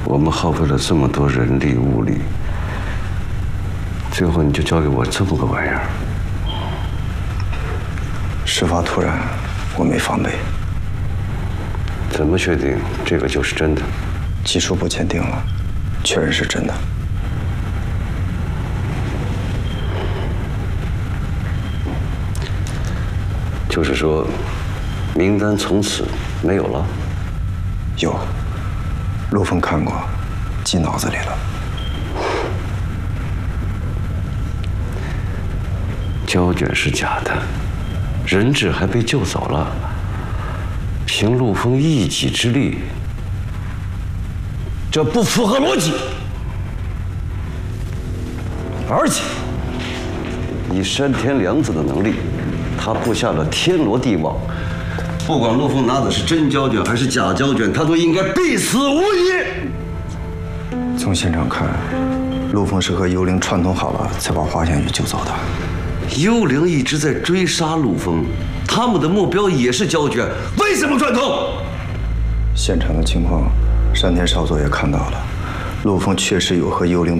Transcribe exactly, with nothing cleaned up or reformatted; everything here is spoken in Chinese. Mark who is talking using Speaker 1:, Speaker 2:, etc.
Speaker 1: 我们耗费了这么多人力物力，最后你就交给我这么个玩意儿。
Speaker 2: 事发突然，我没防备。
Speaker 1: 怎么确定这个就是真的？
Speaker 2: 技术部鉴定了，确认是真的。
Speaker 1: 就是说，名单从此没有了。
Speaker 2: 有，陆枫看过，记脑子里了。
Speaker 1: 胶卷是假的，人质还被救走了，凭陆枫一己之力，这不符合逻辑。而且，以山田凉子的能力，他布下了天罗地网，不管陆枫拿的是真胶卷还是假胶卷，他都应该必死无疑。
Speaker 2: 从现场看，陆枫是和幽灵串通好了，才把华夏宇救走的。
Speaker 1: 幽灵一直在追杀陆枫，他们的目标也是胶卷，为什么串通？
Speaker 2: 现场的情况，山田少佐也看到了，陆枫确实有和幽灵